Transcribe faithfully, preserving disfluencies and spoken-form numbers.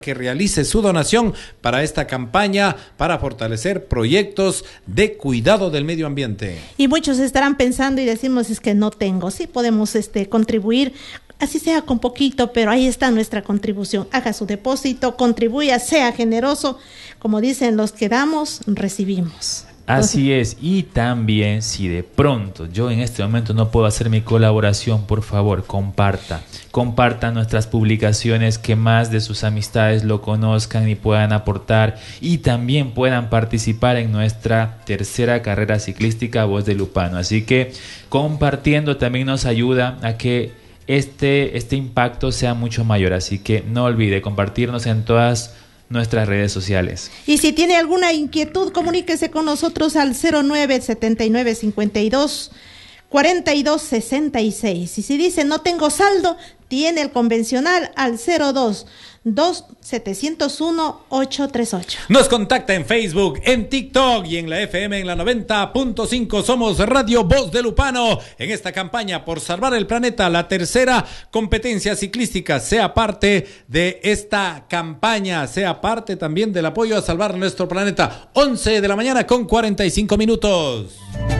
que realice su donación para esta campaña para fortalecer proyectos de cuidado del medio ambiente. Y muchos estarán pensando y decimos, es que no tengo. Sí podemos este, contribuir, así sea con poquito, pero ahí está nuestra contribución. Haga su depósito, contribuya, sea generoso. Como dicen, los que damos, recibimos. Así es, y también si de pronto yo en este momento no puedo hacer mi colaboración, por favor, comparta. Compartan nuestras publicaciones, que más de sus amistades lo conozcan y puedan aportar, y también puedan participar en nuestra tercera carrera ciclística Voz de Lupano. Así que compartiendo también nos ayuda a que este, este impacto sea mucho mayor. Así que no olvide compartirnos en todas nuestras redes sociales. Y si tiene alguna inquietud, comuníquese con nosotros al cero nueve setenta y nueve cincuenta y dos cuarenta y dos sesenta y seis. Y si dice no tengo saldo, tiene el convencional al cero dos dos setecientos uno ocho treinta y ocho. Nos contacta en Facebook, en TikTok y en la F M en la noventa punto cinco. Somos Radio Voz de Lupano en esta campaña por salvar el planeta, la tercera competencia ciclística. Sea parte de esta campaña, sea parte también del apoyo a salvar nuestro planeta. once de la mañana con cuarenta y cinco minutos.